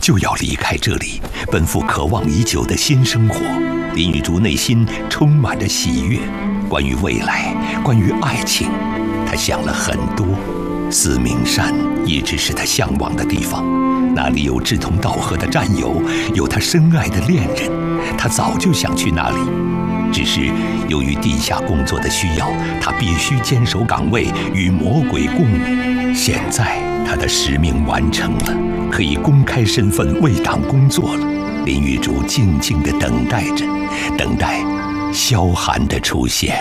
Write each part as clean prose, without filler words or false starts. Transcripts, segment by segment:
就要离开这里，奔赴渴望已久的新生活。林雨竹内心充满着喜悦，关于未来，关于爱情，他想了很多。四明山一直是他向往的地方，那里有志同道合的战友，有他深爱的恋人，他早就想去那里。只是由于地下工作的需要，他必须坚守岗位，与魔鬼共舞。现在他的使命完成了，可以公开身份为党工作了。林雨竹静静地等待着，等待萧寒的出现。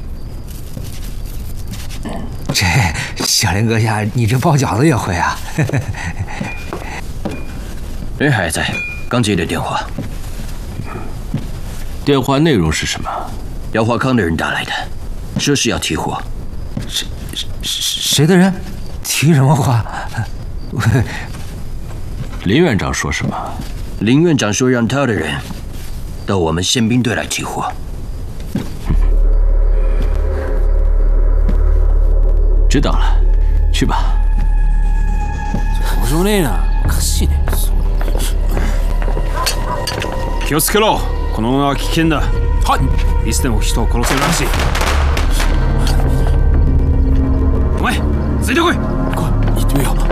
这小林阁下，你这包饺子也会啊？ 人还在，刚接的电话。 电话内容是什么？ 姚华康的人打来的，说是要提货。 谁的人？提什么话？ 林院长说什么？ 林院长说让他的人到我们宪兵队来提货。 知道了，去吧。 どうしようねえな。おかしいね。気をつけろ。この女は危険だ。はい。いつでも人を殺せるらしい。お前、ついてこい。行ってみよう。